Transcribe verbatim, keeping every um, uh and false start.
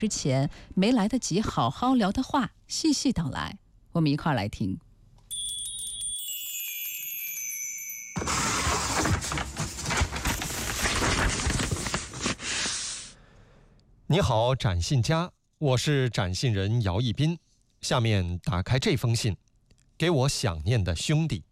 之前没来得及好好聊的话细细道来，我们一块儿来听。 你好，展信家，我是展信人姚一斌。下面打开这封信，给我想念的兄弟。